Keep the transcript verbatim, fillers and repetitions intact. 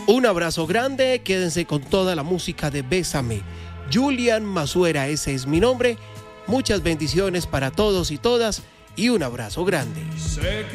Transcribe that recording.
Un abrazo grande, quédense con toda la música de Bésame. Julian Masuera, ese es mi nombre. Muchas bendiciones para todos y todas y un abrazo grande.